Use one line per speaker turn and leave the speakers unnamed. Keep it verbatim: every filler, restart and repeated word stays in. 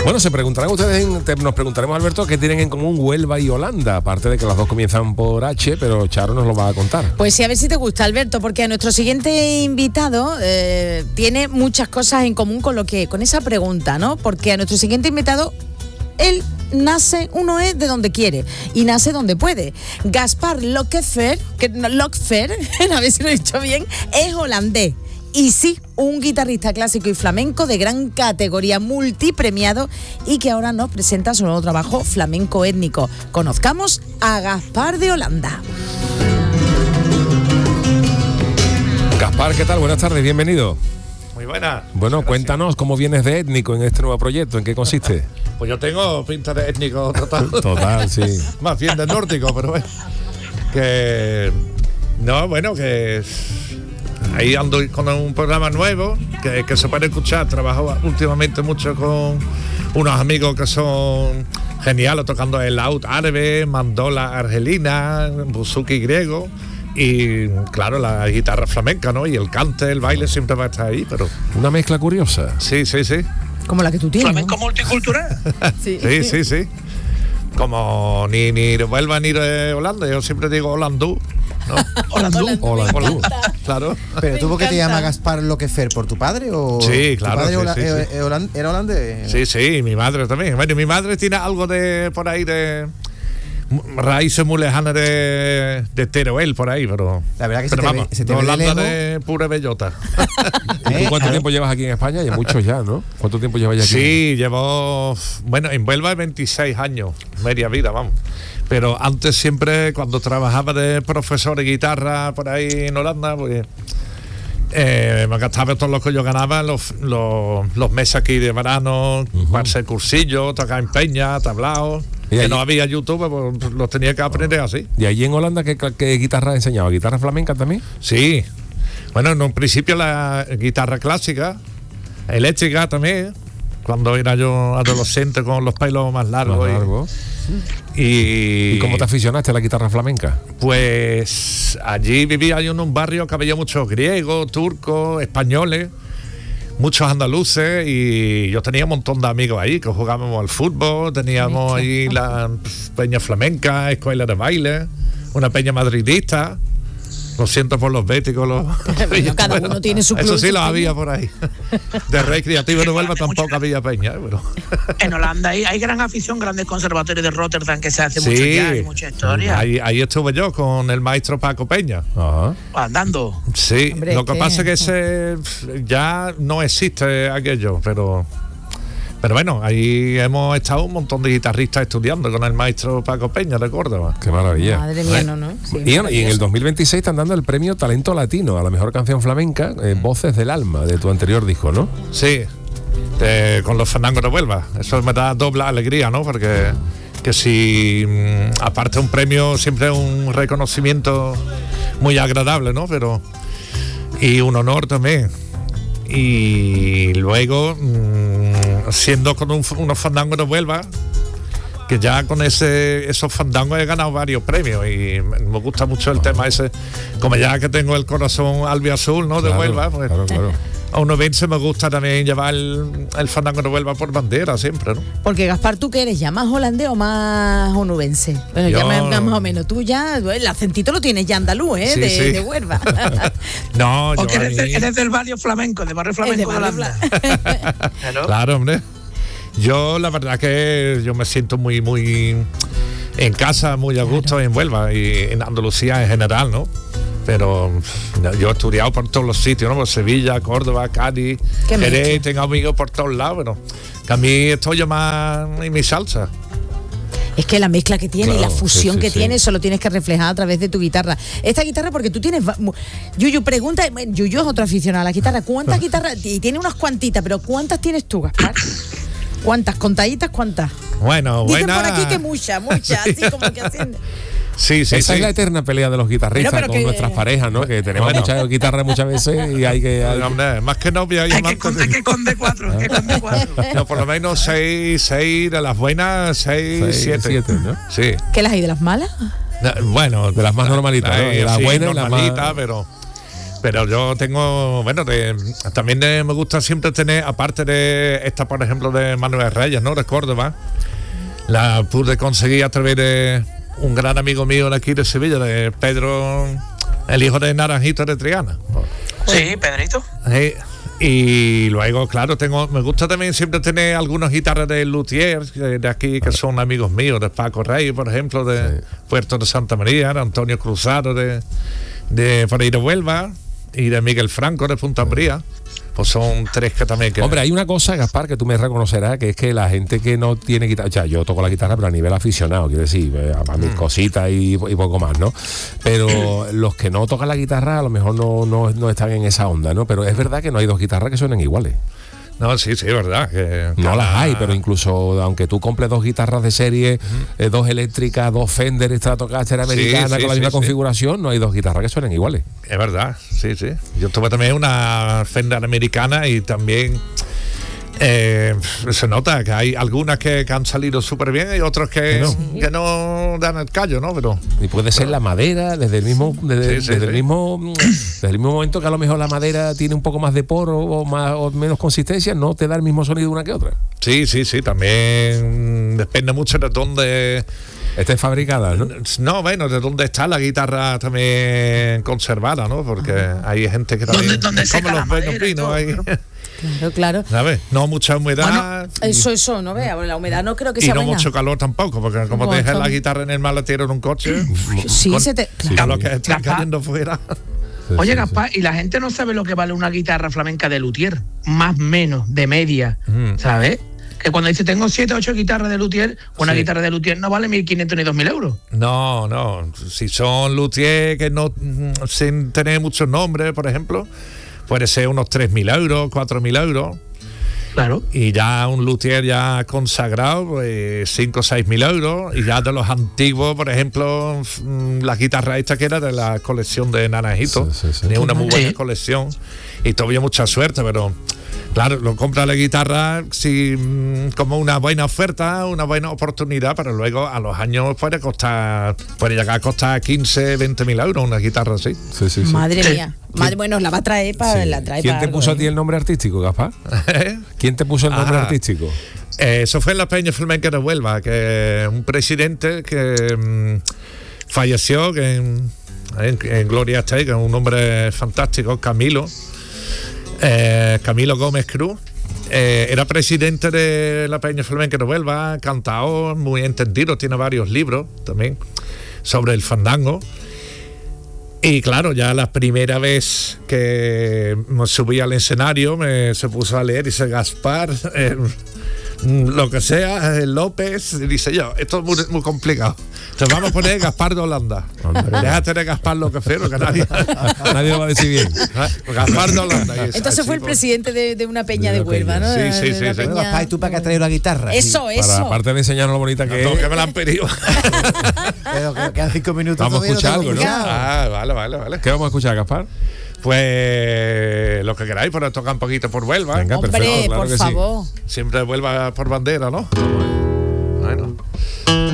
Bueno, se preguntarán ustedes, en, te, nos preguntaremos, Alberto, qué tienen en común Huelva y Holanda, aparte de que las dos comienzan por H, pero Charo nos lo va a contar.
Pues sí, a ver si te gusta, Alberto, porque a nuestro siguiente invitado eh, tiene muchas cosas en común con lo que, con esa pregunta, ¿no? Porque a nuestro siguiente invitado, él nace, uno es de donde quiere y nace donde puede. Gaspar Lokfer, que no, Lokfer, a ver si lo he dicho bien, es holandés. Y sí, un guitarrista clásico y flamenco de gran categoría, multipremiado, y que ahora nos presenta su nuevo trabajo, Flamenco Étnico. Conozcamos a Gaspar de Holanda.
Gaspar, ¿qué tal? Buenas tardes, bienvenido.
Muy buenas.
Bueno, cuéntanos cómo vienes de étnico en este nuevo proyecto, ¿en qué consiste?
Pues yo tengo pinta de étnico total.
Total, sí.
Más bien de nórdico, pero bueno. Que... No, bueno, que... Ahí ando con un programa nuevo que, que se puede escuchar. Trabajo últimamente mucho con unos amigos que son geniales, tocando el laúd árabe, mandola argelina, buzuki griego y, claro, la guitarra flamenca, ¿no? Y el cante, el baile siempre va a estar ahí, pero...
Una mezcla curiosa.
Sí, sí, sí.
Como la que tú tienes,
flamenco, ¿no? Multicultural.
Sí,
sí, sí, sí. Como ni, ni de Huelva ni de Holanda, yo siempre digo holandú, ¿no?
Holandú.
Holandú.
Claro.
Pero tú, ¿por qué te llamas Gaspar Lokfer? ¿Por tu padre o...?
Sí, claro.
¿Tu padre
sí,
hola-
sí, sí.
eh, holan- era holandés?
Sí, sí, mi madre también. Bueno, mi madre tiene algo de por ahí de raíces muy lejanas de, de Teruel por ahí, pero
La verdad que se
pero
te
vamos,
ve- se te
de
ve de
Holanda
lejos.
de pura bellota.
¿Y tú
¿Eh?
cuánto
Claro.
tiempo llevas aquí en España? Y muchos ya, ¿no? ¿Cuánto tiempo llevas ya aquí?
Sí, llevo, bueno, en Huelva veintiséis años, media vida, vamos. Pero antes siempre, cuando trabajaba de profesor de guitarra por ahí en Holanda, pues eh, me gastaba todo lo que yo ganaba los, los, los meses aquí de verano, uh-huh. hacer cursillos, tocar en peña, tablaos.
¿Y
Que
allí?
no había YouTube, pues los tenía que aprender así.
¿Y allí en Holanda qué, qué guitarra enseñaba? ¿Guitarra flamenca también?
Sí. Bueno, en un principio la guitarra clásica, eléctrica también, cuando era yo adolescente con los pelos más largos.
Más
y-
largo.
Y,
¿Y cómo te aficionaste a la guitarra flamenca?
Pues allí vivía yo en un barrio que había muchos griegos, turcos, españoles, muchos andaluces, y yo tenía un montón de amigos ahí que jugábamos al fútbol, teníamos ahí la peña flamenca, escuela de baile, una peña madridista. Lo siento por los béticos. Los...
Bueno, cada uno tiene su club,
Eso sí
su
lo
peña.
había por ahí. De recreativo de Huelva tampoco había peña, ¿eh? Pero...
En Holanda hay, hay gran afición, grandes conservatorios de Rotterdam que se hace mucho ya, hay mucha historia.
Ahí, ahí estuve yo con el maestro Paco Peña.
Ajá.
Andando.
Sí,
Hombre,
lo que
¿qué?
pasa es que ese ya no existe aquello, pero pero bueno, ahí hemos estado un montón de guitarristas estudiando con el maestro Paco Peña de Córdoba.
Qué maravilla.
Madre mía, no, no. Sí,
Y, y en el
maravilloso.
dos mil veintiséis están dando el premio Talento Latino a la mejor canción flamenca, eh, Voces del Alma, de tu anterior disco, ¿no?
Sí, de- con los fandangos de Huelva. Eso me da doble alegría, ¿no? Porque que si, mm, aparte un premio, siempre es un reconocimiento muy agradable, ¿no? Pero y un honor también. Y luego, mmm, siendo con un, unos fandangos de Huelva, que ya con ese esos fandangos he ganado varios premios y me me gusta mucho el tema ese, como ya que tengo el corazón albiazul, ¿no? De
Claro,
Huelva, pues
claro, claro.
a uno vence me gusta también llevar el, el fandango de Huelva por bandera siempre, ¿no?
Porque Gaspar, ¿tú qué eres? ¿Ya más holandés o más onubense? Bueno, ya
Yo-
más, más o menos. Tú ya, el acentito lo tienes ya andaluz, ¿eh?
Sí,
de,
sí.
de Huelva.
No, yo
Porque eres,
ahí-
de- eres del barrio flamenco, del barrio
Es de
flamenco de
barrio
Holanda. Claro.
Claro, hombre. Yo la verdad que yo me siento muy, muy en casa, muy a gusto en Huelva y en Andalucía en general, ¿no? Pero no, yo he estudiado por todos los sitios, ¿no? Por Sevilla, Córdoba, Cádiz,
Qué
Jerez,
mezcla.
tengo amigos por todos lados, pero que a mí estoy yo más en mi salsa.
Es que la mezcla que tiene y
Claro,
la fusión
sí, sí,
que
sí.
tiene, eso lo tienes que reflejar a través de tu guitarra. Esta guitarra, porque tú tienes... va- mu- Yuyu, pregunta... bueno, Yuyu es otro aficionado a la guitarra. ¿Cuántas guitarras? Y tiene unas cuantitas, pero ¿cuántas tienes tú, Gaspar? ¿Cuántas? ¿Contaditas cuántas?
Bueno,
Dicen
buena.
por aquí que muchas, muchas, así como que haciendo...
Sí, sí,
Esa
sí.
es la eterna pelea de los guitarristas
Pero, pero
con
que-
nuestras parejas, ¿no? Que tenemos
Bueno.
muchas guitarras muchas veces y hay que... hay-
Ay, hombre, más que novia y
Hay que
amante.
con, hay que con D cuatro, que con D cuatro.
No, por lo menos seis, seis de las buenas, seis,
Seis,
siete.
siete, ¿no?
Sí.
¿Qué las hay de las malas?
No, bueno,
De las más normalitas, ¿no?
Ay,
De las
sí,
buenas y las más-
normalitas, pero Pero yo tengo, bueno, de, también de, me gusta siempre tener, aparte de esta, por ejemplo, de Manuel Reyes, ¿no? De Córdoba, la pude conseguir a través de un gran amigo mío de aquí de Sevilla, de Pedro, el hijo de Naranjito de Triana.
Sí, Pedrito.
Sí. Y luego, claro, tengo, me gusta también siempre tener algunas guitarras de luthier de aquí, que son amigos míos, de Paco Rey, por ejemplo, de sí. Puerto de Santa María, de Antonio Cruzado, de, de por ahí de Huelva, y de Miguel Franco de Punta Bría. Pues son tres que también que...
Hombre, hay una cosa, Gaspar, que tú me reconocerás, que es que la gente que no tiene guitarra, o sea, yo toco la guitarra, pero a nivel aficionado, quiero decir, a, a mis mm. cositas y, y poco más, ¿no? Pero los que no tocan la guitarra a lo mejor no, no, no están en esa onda, ¿no? Pero es verdad que no hay dos guitarras que suenen iguales.
No, sí, sí, es verdad. Que
no cada... las hay, pero incluso aunque tú compres dos guitarras de serie, uh-huh. eh, dos eléctricas, dos Fender Stratocaster americanas sí, sí, con la misma sí, configuración, sí. no hay dos guitarras que suenen iguales.
Es verdad, sí, sí. Yo tuve también una Fender americana y también eh, se nota que hay algunas que, que han salido súper bien y otras que, que, no. que no dan el callo, ¿no? Pero
y puede ser pero, la madera desde el mismo desde, sí, sí, desde sí. el mismo desde el mismo momento que a lo mejor la madera tiene un poco más de poro o más o menos consistencia, no te da el mismo sonido una que otra.
Sí, sí, sí, también depende mucho de dónde
esté fabricada, ¿no?
No, bueno, de dónde está la guitarra también conservada, ¿no? Porque hay gente que también
¿Dónde, dónde
como los buenos vinos ahí.
Claro, claro.
¿Sabes? No mucha humedad.
Bueno, eso, eso, no vea. La humedad no creo que sea
Y no
buena.
Mucho calor tampoco, porque como te dejas la guitarra en el maletero en un coche,
sí,
con,
se te.
Claro. A lo que está cayendo fuera.
Oye, sí, Gaspar, sí. y la gente no sabe lo que vale una guitarra flamenca de luthier, más menos, de media, mm. ¿sabes? Que cuando dice tengo siete o ocho guitarras de luthier, una sí. guitarra de luthier no vale mil quinientos ni dos mil euros.
No, no. Si son luthier que no, sin tener muchos nombres, por ejemplo, puede ser unos tres mil euros, cuatro mil euros.
Claro.
Y ya un luthier ya consagrado, pues cinco o seis mil euros. Y ya de los antiguos, por ejemplo, la guitarra esta que era de la colección de Naranjito. Sí, sí, sí. Tenía una muy buena sí. colección. Y todavía mucha suerte, pero claro, lo compra la guitarra sí, como una buena oferta, una buena oportunidad, pero luego a los años puede costar, puede llegar a costar quince, veinte mil euros una guitarra así.
Sí, sí, sí.
Madre
sí.
mía. Madre, bueno, la va a traer para sí. la trae
¿Quién
para
te puso
algo,
a ti el nombre artístico, Gaspar? ¿Quién te puso el nombre Ajá. artístico?
Eh, eso fue en la Peña Flamenca de Huelva, que un presidente que mmm, falleció, que en, en, en Gloria esté, que es un hombre fantástico, Camilo. Eh, Camilo Gómez Cruz eh, era presidente de la Peña Flamenca de Huelva, cantador, muy entendido, tiene varios libros también sobre el fandango. Y claro, ya la primera vez que me subí al escenario me se puso a leer y dice Gaspar, eh, lo que sea, eh, López, y dice yo, esto es muy, muy complicado. Te vamos a poner Gaspar de Holanda. Déjate de Gaspar lo que feo, que nadie,
nadie lo va a decir bien.
Gaspar de Holanda. Es,
Entonces
así,
fue el
por...
presidente de, de una peña de, de Huelva, ¿no?
Sí, sí, sí. sí.
Bueno, Gaspar, ¿y tú para qué has traído la guitarra?
Eso,
sí.
eso.
Para, aparte de enseñarnos lo bonita que no, es.
que me la han pedido.
Pero que quedan cinco minutos.
Vamos a escuchar algo, ¿no?
Ah, vale, vale, vale.
¿Qué vamos a escuchar, Gaspar?
Pues lo que queráis, pero tocar un poquito por Huelva.
Venga,
Hombre,
perfecto, claro
por
que
favor.
Sí. Siempre Huelva por bandera, ¿no? Bueno.